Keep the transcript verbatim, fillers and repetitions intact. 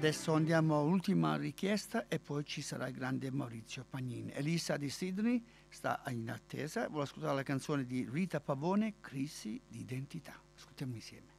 Adesso andiamo all'ultima richiesta e poi ci sarà il grande Maurizio Pagnini. Elisa di Sydney sta in attesa, vuole ascoltare la canzone di Rita Pavone, Crisi di identità. Ascoltiamo insieme.